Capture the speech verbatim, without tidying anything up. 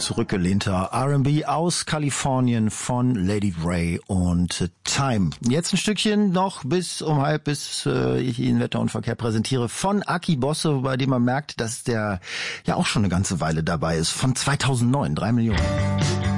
zurückgelehnter R and B aus Kalifornien von Lady Ray und Time. Jetzt ein Stückchen noch bis um halb, bis äh, ich Ihnen Wetter und Verkehr präsentiere von Aki Bosse, bei dem man merkt, dass der ja auch schon eine ganze Weile dabei ist. Von zweitausendneun, drei Millionen.